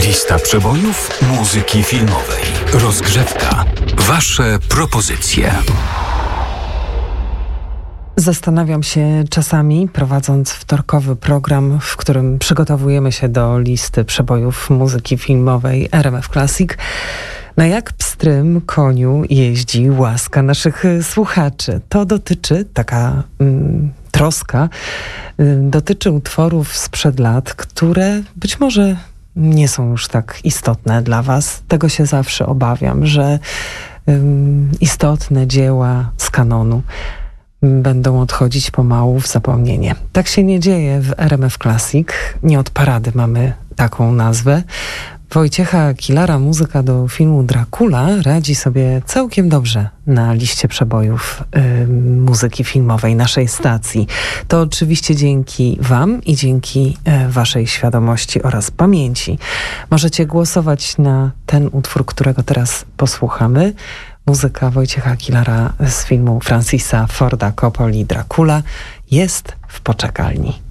Lista przebojów muzyki filmowej. Rozgrzewka. Wasze propozycje. Zastanawiam się czasami, prowadząc wtorkowy program, w którym przygotowujemy się do listy przebojów muzyki filmowej RMF Classic, na jak pstrym koniu jeździ łaska naszych słuchaczy. To dotyczy, taka troska, dotyczy utworów sprzed lat, które być może nie są już tak istotne dla was. Tego się zawsze obawiam, że istotne dzieła z kanonu będą odchodzić pomału w zapomnienie. Tak się nie dzieje w RMF Classic. Nie od parady mamy taką nazwę. Wojciecha Kilara muzyka do filmu Dracula radzi sobie całkiem dobrze na liście przebojów muzyki filmowej naszej stacji. To oczywiście dzięki wam i dzięki waszej świadomości oraz pamięci. Możecie głosować na ten utwór, którego teraz posłuchamy. Muzyka Wojciecha Kilara z filmu Francisa Forda Coppoli Dracula jest w poczekalni.